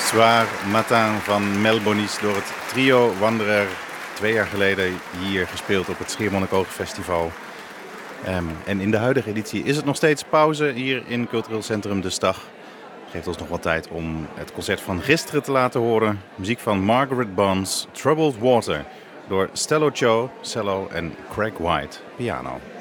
Soir Matin van Melbonis door het trio Wanderer. 2 jaar geleden hier gespeeld op het Schiermonnikoog-festival. En in de huidige editie is het nog steeds pauze hier in Cultureel Centrum De Stag. Geeft ons nog wat tijd om het concert van gisteren te laten horen. Muziek van Margaret Bonds, Troubled Water door Stello Cho, cello en Craig White, piano.